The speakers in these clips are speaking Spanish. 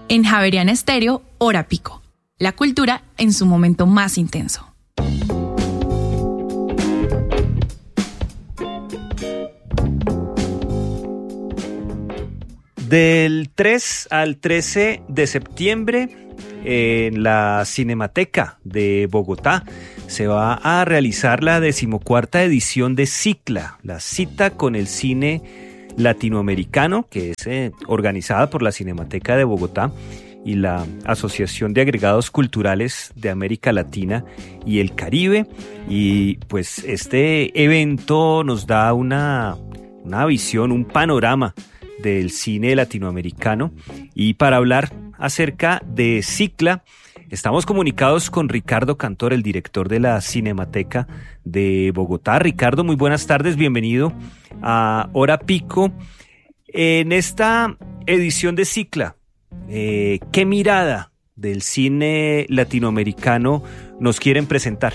En Javeriana Estéreo, Hora Pico. La cultura en su momento más intenso. Del 3 al 13 de septiembre, en la Cinemateca de Bogotá, se va a realizar la 14ª edición de Cicla, la cita con el cine latinoamericano, que es organizada por la Cinemateca de Bogotá y la Asociación de Agregados Culturales de América Latina y el Caribe. Y pues este evento nos da una visión, un panorama del cine latinoamericano. Y para hablar acerca de Cicla, estamos comunicados con Ricardo Cantor, el director de la Cinemateca de Bogotá. Ricardo, muy buenas tardes, bienvenido a Hora Pico. En esta edición de Cicla, ¿qué mirada del cine latinoamericano nos quieren presentar?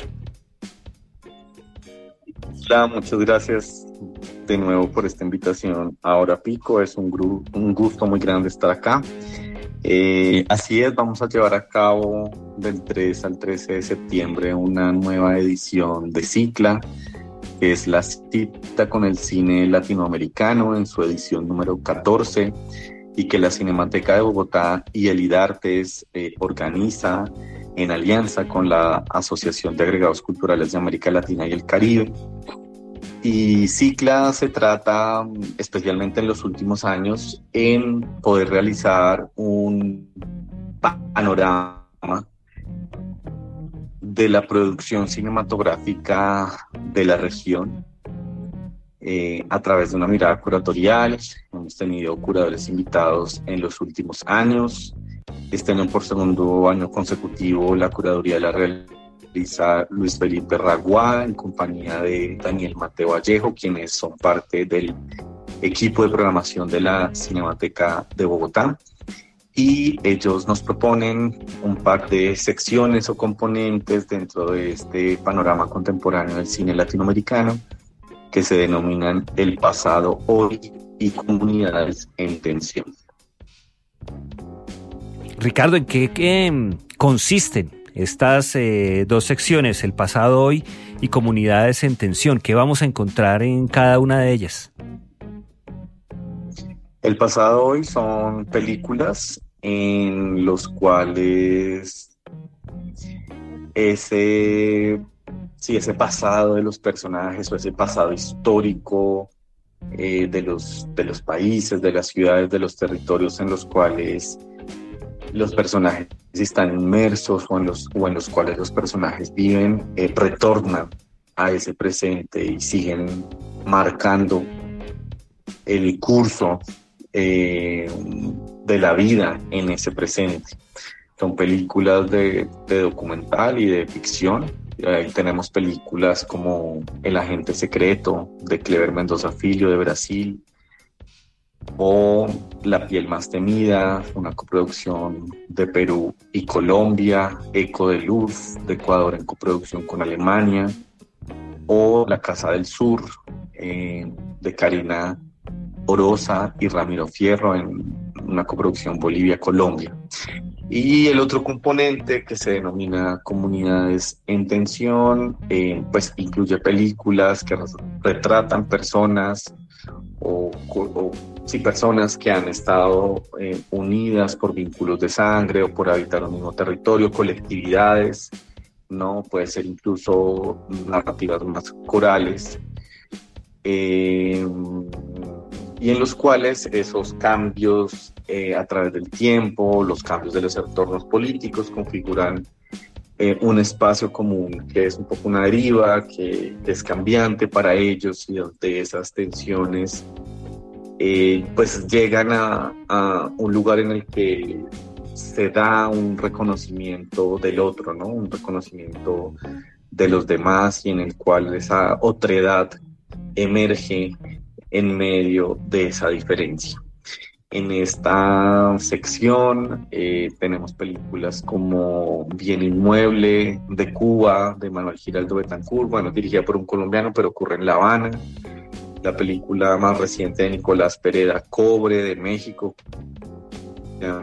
Hola, muchas gracias de nuevo por esta invitación a Hora Pico. Es un gusto muy grande estar acá. Así es, vamos a llevar a cabo del 3 al 13 de septiembre una nueva edición de Cicla, que es la cita con el cine latinoamericano en su edición número 14, y que la Cinemateca de Bogotá y el IDARTES organiza en alianza con la Asociación de Agregados Culturales de América Latina y el Caribe. Y Cicla se trata, especialmente en los últimos años, en poder realizar un panorama de la producción cinematográfica de la región a través de una mirada curatorial. Hemos tenido curadores invitados en los últimos años. Este año, por segundo año consecutivo, la curaduría la realiza Luis Felipe Raguá en compañía de Daniel Mateo Vallejo, quienes son parte del equipo de programación de la Cinemateca de Bogotá. Y ellos nos proponen un par de secciones o componentes dentro de este panorama contemporáneo del cine latinoamericano que se denominan El pasado, hoy y comunidades en tensión. Ricardo, ¿en qué consisten estas dos secciones, El pasado, hoy y comunidades en tensión? ¿Qué vamos a encontrar en cada una de ellas? El pasado, hoy son películas en los cuales ese pasado de los personajes o ese pasado histórico de los países, de las ciudades, de los territorios en los cuales los personajes están inmersos o en los cuales los personajes viven, retornan a ese presente y siguen marcando el curso de la vida en ese presente. Son películas de documental y de ficción. Ahí tenemos películas como El agente secreto de Cleber Mendoza Filho de Brasil, o La piel más temida, una coproducción de Perú y Colombia, Eco de luz de Ecuador en coproducción con Alemania, o La casa del sur de Karina Orosa y Ramiro Fierro en una coproducción Bolivia-Colombia. Y el otro componente, que se denomina Comunidades en Tensión, pues incluye películas que retratan personas personas que han estado unidas por vínculos de sangre o por habitar un mismo territorio, colectividades, ¿no? Puede ser incluso narrativas más corales, y en los cuales esos cambios a través del tiempo, los cambios de los entornos políticos configuran un espacio común que es un poco una deriva, que es cambiante para ellos, y donde esas tensiones pues llegan a un lugar en el que se da un reconocimiento del otro, ¿no? Un reconocimiento de los demás, y en el cual esa otredad emerge en medio de esa diferencia. En esta sección tenemos películas como Bien Inmueble de Cuba, de Manuel Giraldo Betancourt, dirigida por un colombiano, pero ocurre en La Habana. La película más reciente de Nicolás Pereda, Cobre, de México,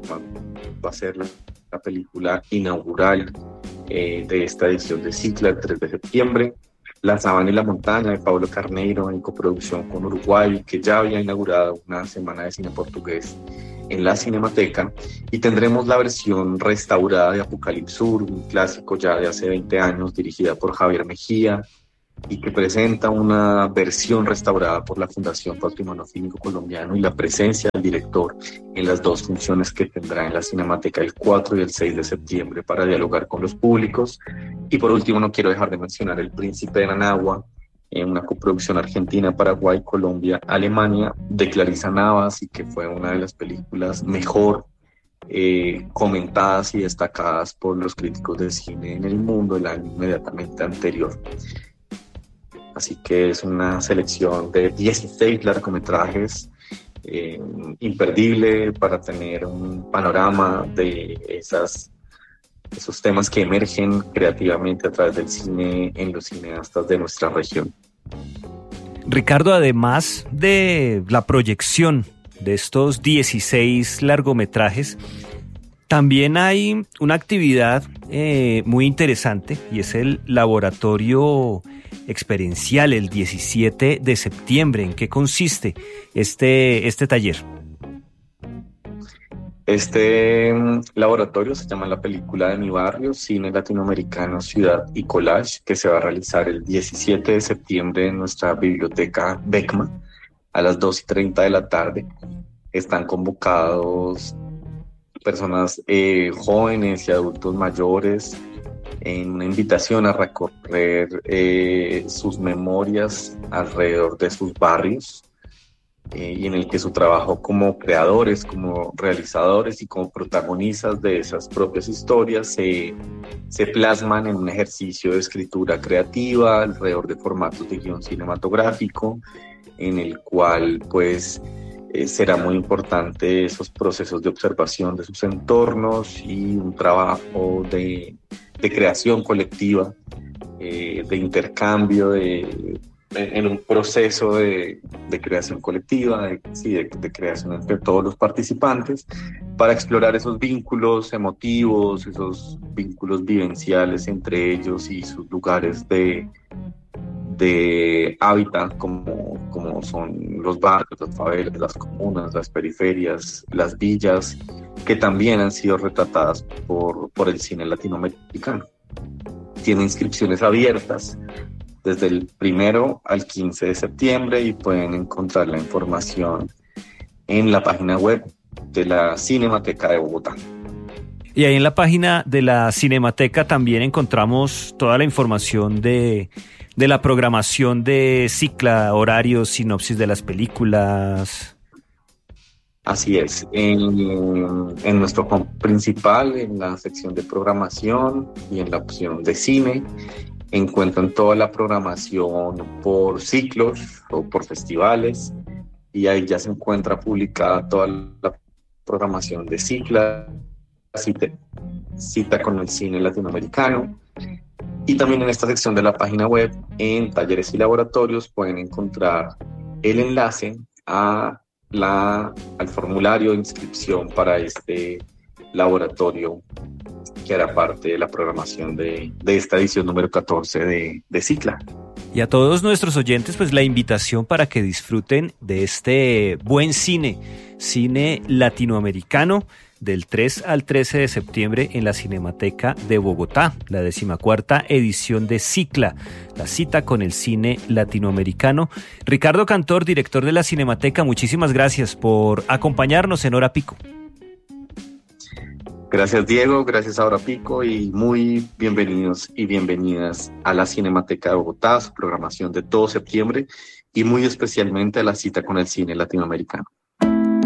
va a ser la película inaugural de esta edición de Cicla, el 3 de septiembre. La Sabana y la Montaña, de Pablo Carneiro, en coproducción con Uruguay, que ya había inaugurado una semana de cine portugués en la Cinemateca. Y tendremos la versión restaurada de Apocalipsur, un clásico ya de hace 20 años, dirigida por Javier Mejía, y que presenta una versión restaurada por la Fundación Patrimonio Fílmico Colombiano y la presencia del director en las dos funciones que tendrá en la Cinemateca el 4 y el 6 de septiembre para dialogar con los públicos. Y por último, no quiero dejar de mencionar El Príncipe de Nanagua, una coproducción argentina, Paraguay, Colombia, Alemania, de Clarisa Navas, y que fue una de las películas mejor comentadas y destacadas por los críticos de cine en el mundo el año inmediatamente anterior. Así que es una selección de 16 largometrajes imperdible para tener un panorama de esos temas que emergen creativamente a través del cine en los cineastas de nuestra región. Ricardo, además de la proyección de estos 16 largometrajes, también hay una actividad muy interesante, y es el laboratorio experiencial el 17 de septiembre. ¿En qué consiste este taller? Este laboratorio se llama La Película de mi Barrio, Cine Latinoamericano, Ciudad y Collage, que se va a realizar el 17 de septiembre en nuestra biblioteca Beckman a las 2:30 de la tarde. Están convocados personas jóvenes y adultos mayores en una invitación a recorrer sus memorias alrededor de sus barrios, y en el que su trabajo como creadores, como realizadores y como protagonistas de esas propias historias se plasman en un ejercicio de escritura creativa alrededor de formatos de guión cinematográfico, en el cual pues será muy importante esos procesos de observación de sus entornos y un trabajo de creación colectiva, de intercambio, en un proceso de creación colectiva, de creación entre todos los participantes, para explorar esos vínculos emotivos, esos vínculos vivenciales entre ellos y sus lugares de hábitat, como son los barrios, las favelas, las comunas, las periferias, las villas, que también han sido retratadas por el cine latinoamericano. Tiene inscripciones abiertas desde el 1 al 15 de septiembre y pueden encontrar la información en la página web de la Cinemateca de Bogotá. Y ahí en la página de la Cinemateca también encontramos toda la información de la programación de Cicla, horarios, sinopsis de las películas. Así es, en nuestro home principal, en la sección de programación y en la opción de cine, encuentran toda la programación por ciclos o por festivales, y ahí ya se encuentra publicada toda la programación de Cicla, cita con el cine latinoamericano. Y también en esta sección de la página web, en talleres y laboratorios, pueden encontrar el enlace al formulario de inscripción para este laboratorio que hará parte de la programación de esta edición número 14 de Cicla. Y a todos nuestros oyentes, pues la invitación para que disfruten de este buen cine latinoamericano, del 3 al 13 de septiembre en la Cinemateca de Bogotá, la 14ª edición de Cicla, la cita con el cine latinoamericano. Ricardo Cantor, director de la Cinemateca, muchísimas gracias por acompañarnos en Hora Pico. Gracias, Diego, gracias a Hora Pico, y muy bienvenidos y bienvenidas a la Cinemateca de Bogotá, su programación de todo septiembre, y muy especialmente a la cita con el cine latinoamericano.